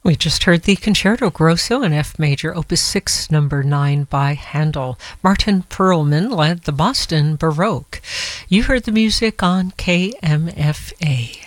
We just heard the Concerto Grosso in F major, Opus 6, number 9 by Handel. Martin Perlman led the Boston Baroque. You heard the music on KMFA.